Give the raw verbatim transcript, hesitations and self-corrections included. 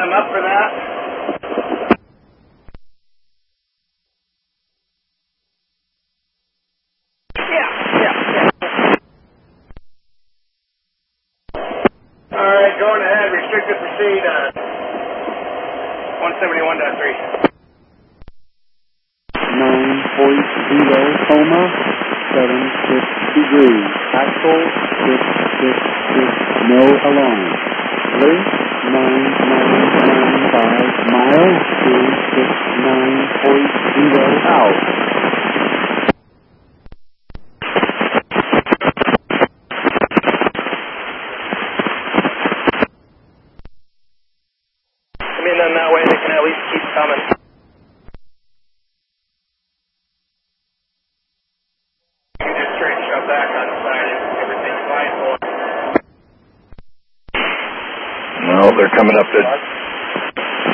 them up for that. Yeah, yeah, yeah. All right, going ahead. Restricted proceed. Uh, one seventy-one point three. nine point zero, coma, seven six degrees. Axle, six six six, no alarm. Length, nine nine nine five, mile, two six nine point zero, out. I mean, then that way they can at least keep coming. You can just straight shove back on the side and everything's fine for it. Well, they're coming up at